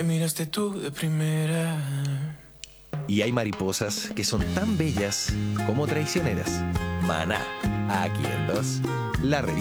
Me miraste tú de primera. Y hay mariposas que son tan bellas como traicioneras. Maná, aquí en Dos, la revista.